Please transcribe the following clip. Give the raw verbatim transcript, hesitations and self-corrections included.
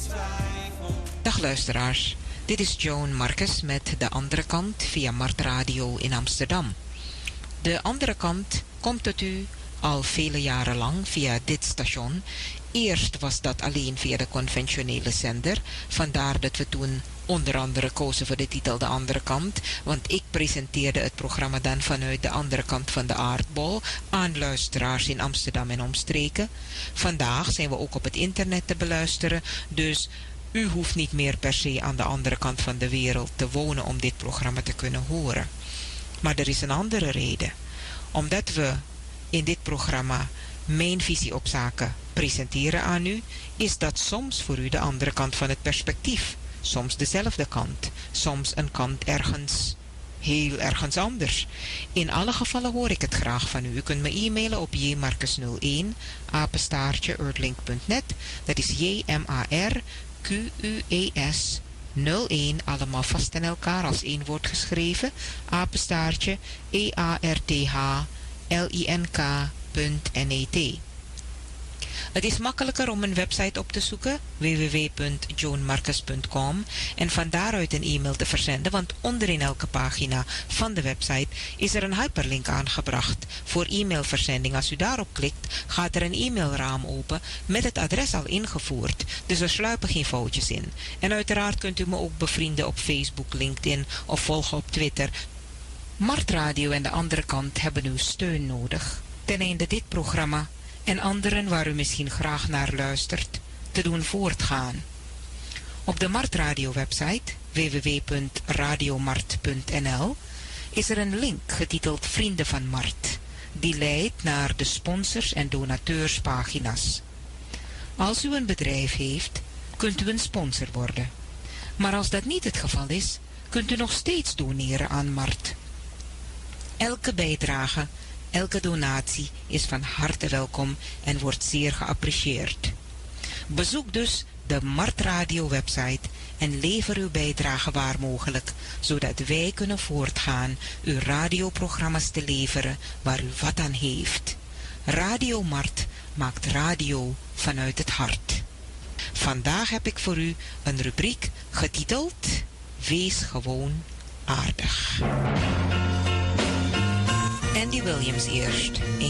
Dag luisteraars, dit is Joan Marcus met De Andere Kant via Mart Radio in Amsterdam. De Andere Kant komt tot u al vele jaren lang via dit station. Eerst was dat alleen via de conventionele zender, vandaar dat we toen onder andere kozen voor de titel De Andere Kant, want ik presenteerde het programma dan vanuit de andere kant van de aardbol aan luisteraars in Amsterdam en omstreken. Vandaag zijn we ook op het internet te beluisteren, dus u hoeft niet meer per se aan de andere kant van de wereld te wonen om dit programma te kunnen horen. Maar er is een andere reden. Omdat we in dit programma mijn visie op zaken presenteren aan u, is dat soms voor u de andere kant van het perspectief. Soms dezelfde kant, soms een kant ergens, heel ergens anders. In alle gevallen hoor ik het graag van u. U kunt me e-mailen op jmarcus nul één, apenstaartje, earthlink punt net. Dat is J M A R Q U E S nul één, allemaal vast in elkaar als één woord geschreven, apenstaartje, E A R T H L I N K punt net. Het is makkelijker om een website op te zoeken, w w w punt joan marcus punt com, en van daaruit een e-mail te verzenden, want onderin elke pagina van de website is er een hyperlink aangebracht voor e-mailverzending. Als u daarop klikt, gaat er een e-mailraam open met het adres al ingevoerd, dus er sluipen geen foutjes in. En uiteraard kunt u me ook bevrienden op Facebook, LinkedIn of volgen op Twitter. Mart Radio en de andere kant hebben uw steun nodig, ten einde dit programma en anderen waar u misschien graag naar luistert, te doen voortgaan. Op de Mart Radio website w w w punt radiomart punt n l is er een link getiteld Vrienden van Mart, die leidt naar de sponsors- en donateurspagina's. Als u een bedrijf heeft, kunt u een sponsor worden. Maar als dat niet het geval is, kunt u nog steeds doneren aan Mart. Elke bijdrage, elke donatie is van harte welkom en wordt zeer geapprecieerd. Bezoek dus de Mart Radio website en lever uw bijdrage waar mogelijk, zodat wij kunnen voortgaan uw radioprogramma's te leveren waar u wat aan heeft. Radio Mart maakt radio vanuit het hart. Vandaag heb ik voor u een rubriek getiteld Wees gewoon aardig. Andy Williams eerst,